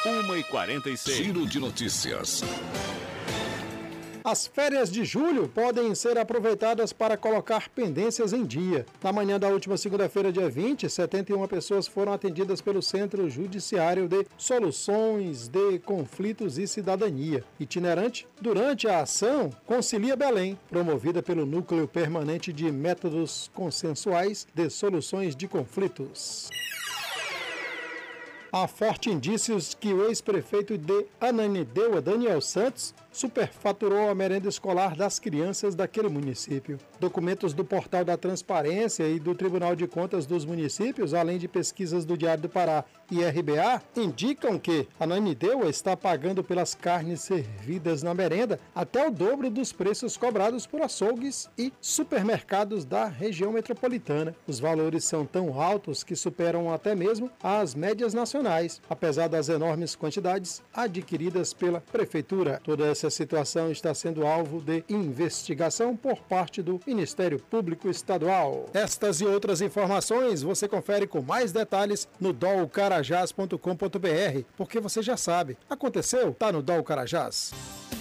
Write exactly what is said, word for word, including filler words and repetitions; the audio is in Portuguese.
uma e quarenta e seis. Giro de notícias. As férias de julho podem ser aproveitadas para colocar pendências em dia. Na manhã da última segunda-feira, dia vinte, setenta e uma pessoas foram atendidas pelo Centro Judiciário de Soluções de Conflitos e Cidadania, itinerante durante a ação Concilia Belém, promovida pelo Núcleo Permanente de Métodos Consensuais de Soluções de Conflitos. Há fortes indícios que o ex-prefeito de Ananindeua, Daniel Santos, superfaturou a merenda escolar das crianças daquele município. Documentos do Portal da Transparência e do Tribunal de Contas dos Municípios, além de pesquisas do Diário do Pará e R B A, indicam que Ananindeua está pagando pelas carnes servidas na merenda até o dobro dos preços cobrados por açougues e supermercados da região metropolitana. Os valores são tão altos que superam até mesmo as médias nacionais, apesar das enormes quantidades adquiridas pela Prefeitura. Toda essa situação está sendo alvo de investigação por parte do Ministério Público Estadual. Estas e outras informações você confere com mais detalhes no dol carajás ponto com ponto br, porque você já sabe, aconteceu, tá no Dol Carajás.